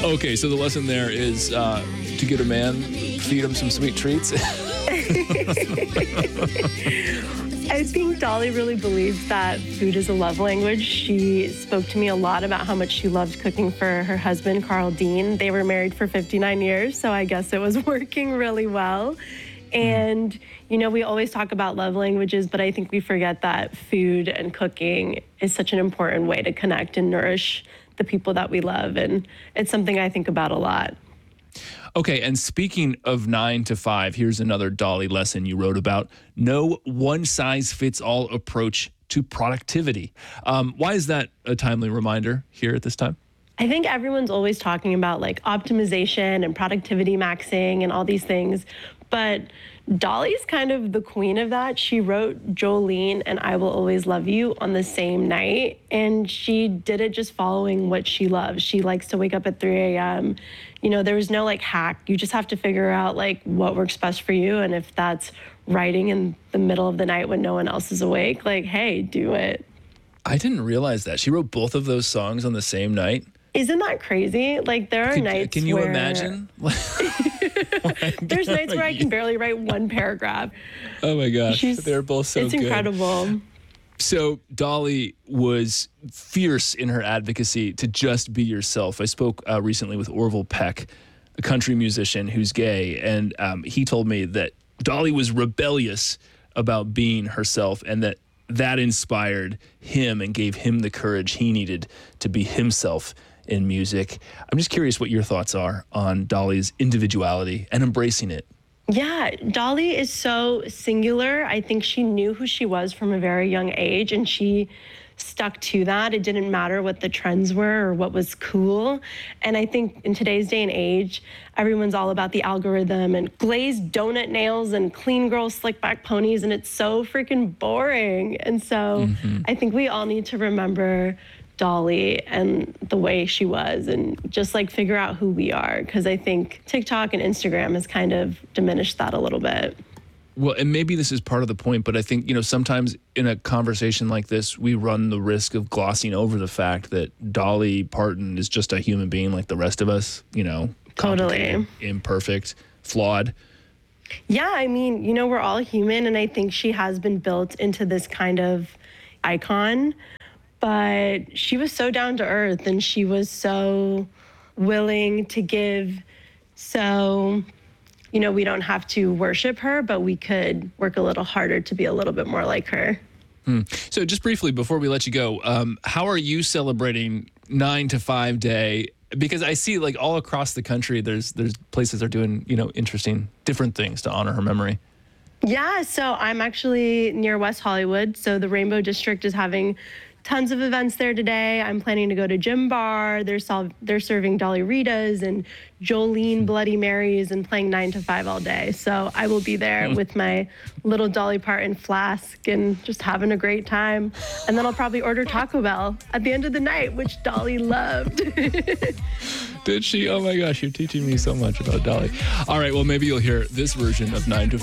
Okay, so the lesson there is to get a man, feed him some sweet treats. I think Dolly really believes that food is a love language. She spoke to me a lot about how much she loved cooking for her husband, Carl Dean. They were married for 59 years, so I guess it was working really well. And, you know, we always talk about love languages, but I think we forget that food and cooking is such an important way to connect and nourish the people that we love. And it's something I think about a lot. Okay, and speaking of 9 to 5, here's another Dolly lesson you wrote about. No one-size-fits-all approach to productivity. Why is that a timely reminder here at this time? I think everyone's always talking about like optimization and productivity maxing and all these things, but Dolly's kind of the queen of that. She wrote Jolene and I Will Always Love You on the same night, and she did it just following what she loves. She likes to wake up at 3 a.m. You know, there was no like hack. You just have to figure out like what works best for you, and if that's writing in the middle of the night when no one else is awake, like, hey, do it. I didn't realize that. She wrote both of those songs on the same night. Isn't that crazy? Like, there are nights Can you where... imagine? There's nights where I can barely write one paragraph. Oh my gosh, they're both so good. It's incredible. So Dolly was fierce in her advocacy to just be yourself. I spoke recently with Orville Peck, a country musician who's gay, and he told me that Dolly was rebellious about being herself, and that inspired him and gave him the courage he needed to be himself in music. I'm just curious what your thoughts are on Dolly's individuality and embracing it. Yeah, Dolly is so singular. I think she knew who she was from a very young age, and she stuck to that. It didn't matter what the trends were or what was cool. And I think in today's day and age, everyone's all about the algorithm and glazed donut nails and clean girl slick back ponies, and it's so freaking boring. And so I think we all need to remember Dolly and the way she was and just like figure out who we are, because I think TikTok and Instagram has kind of diminished that a little bit. Well, and maybe this is part of the point, but I think, you know, sometimes in a conversation like this, we run the risk of glossing over the fact that Dolly Parton is just a human being like the rest of us, you know, totally imperfect, flawed. Yeah, I mean, you know, we're all human, and I think she has been built into this kind of icon, but she was so down to earth and she was so willing to give. So, you know, we don't have to worship her, but we could work a little harder to be a little bit more like her. So just briefly, before we let you go, how are you celebrating 9 to 5 day? Because I see like all across the country, there's places that are doing, you know, interesting, different things to honor her memory. Yeah, so I'm actually near West Hollywood. So the Rainbow District is having tons of events there today. I'm planning to go to Gym Bar. They're serving Dolly Ritas and Jolene Bloody Marys and playing 9 to 5 all day. So I will be there with my little Dolly Parton flask and just having a great time. And then I'll probably order Taco Bell at the end of the night, which Dolly loved. Did she? Oh my gosh, you're teaching me so much about Dolly. All right, well, maybe you'll hear this version of 9 to 5.